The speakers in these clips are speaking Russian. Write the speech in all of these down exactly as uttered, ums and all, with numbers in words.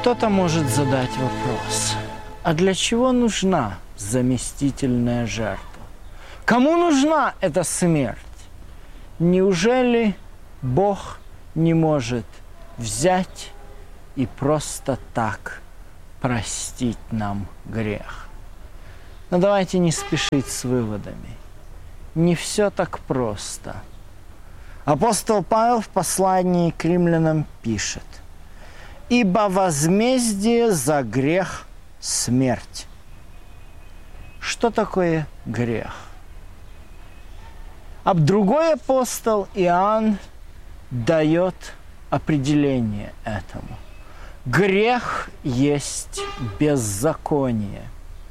Кто-то может задать вопрос, а для чего нужна заместительная жертва? Кому нужна эта смерть? Неужели Бог не может взять и просто так простить нам грех? Но давайте не спешить с выводами. Не все так просто. Апостол Павел в послании к римлянам пишет: «Ибо возмездие за грех – смерть». Что такое грех? А другой апостол Иоанн дает определение этому. Грех есть беззаконие.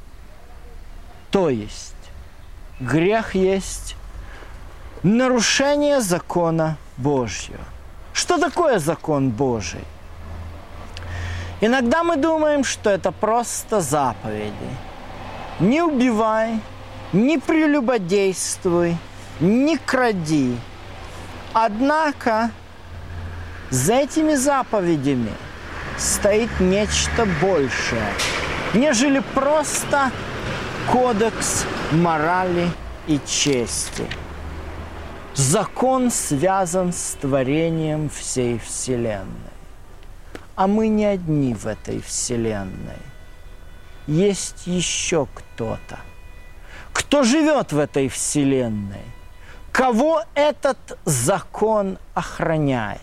То есть грех есть нарушение закона Божьего. Что такое закон Божий? Иногда мы думаем, что это просто заповеди. Не убивай, не прелюбодействуй, не кради. Однако за этими заповедями стоит нечто большее, нежели просто кодекс морали и чести. Закон связан с творением всей Вселенной. А мы не одни в этой Вселенной. Есть еще кто-то, кто живет в этой Вселенной, кого этот закон охраняет.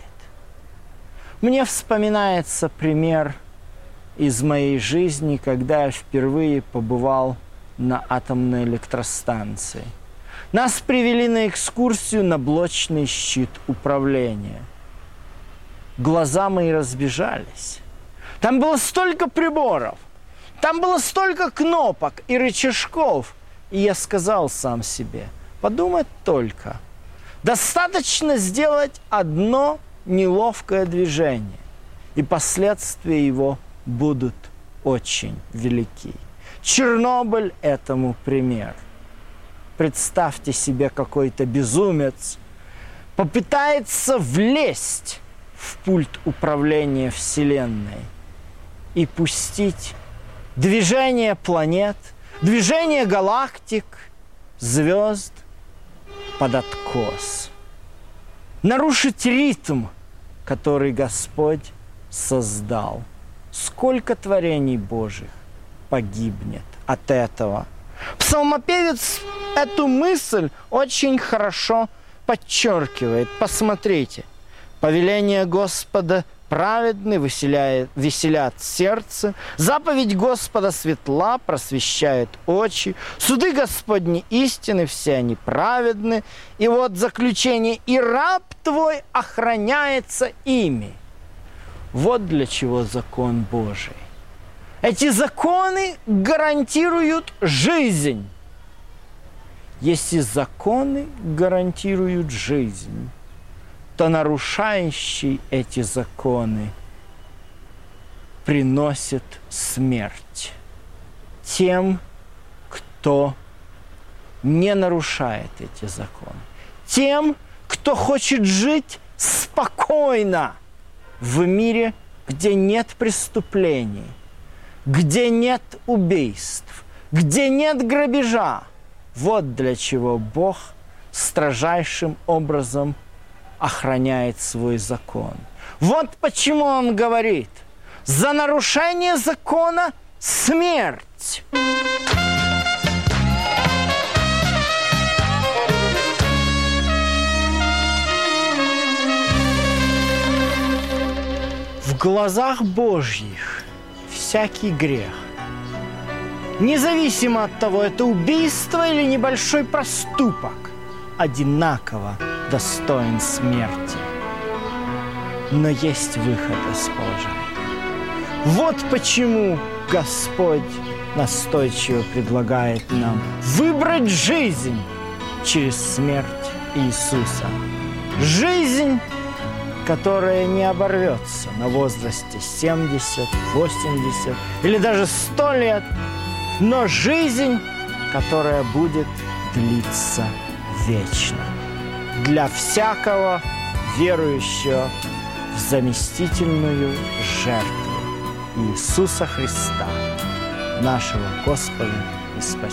Мне вспоминается пример из моей жизни, когда я впервые побывал на атомной электростанции. Нас привели на экскурсию на блочный щит управления. Глаза мои разбежались. Там было столько приборов, там было столько кнопок и рычажков. И я сказал сам себе: подумать только, достаточно сделать одно неловкое движение, и последствия его будут очень велики. Чернобыль этому пример. Представьте себе, какой-то безумец попытается влезть в пульт управления Вселенной и пустить движение планет, движение галактик, звезд под откос. Нарушить ритм, который Господь создал. Сколько творений Божьих погибнет от этого? Псалмопевец эту мысль очень хорошо подчеркивает. Посмотрите. Повеление Господа праведны, веселяет, веселят сердце. Заповедь Господа светла, просвещает очи. Суды Господни истины, все они праведны. И вот заключение: и раб твой охраняется ими. Вот для чего закон Божий. Эти законы гарантируют жизнь. Если законы гарантируют жизнь, то нарушающий эти законы приносит смерть тем, кто не нарушает эти законы. Тем, кто хочет жить спокойно в мире, где нет преступлений, где нет убийств, где нет грабежа. Вот для чего Бог строжайшим образом охраняет свой закон. Вот почему Он говорит: за нарушение закона смерть. В глазах Божьих всякий грех, независимо от того, это убийство или небольшой проступок, одинаково достоин смерти. Но есть выход из положения. Вот почему Господь настойчиво предлагает нам выбрать жизнь через смерть Иисуса. Жизнь, которая не оборвется на возрасте семьдесят, восемьдесят или даже сто лет, но жизнь, которая будет длиться вечно. Для всякого верующего в заместительную жертву Иисуса Христа, нашего Господа и Спасителя.